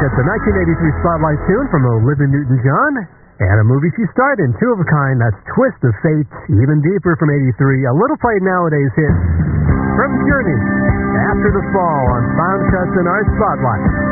It's a 1983 Spotlight tune from Olivia Newton-John and a movie she starred in, Two of a Kind. That's Twist of Fate, Even Deeper from 83. A little played nowadays hit from Journey, After the Fall on Sound Cuts in our Spotlight.